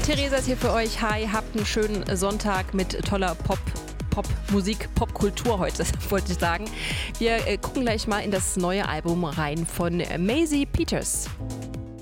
Theresa ist hier für euch. Hi, habt einen schönen Sonntag mit toller Popmusik, Popkultur heute, wollte ich sagen. Wir gucken gleich mal in das neue Album rein von Maisie Peters.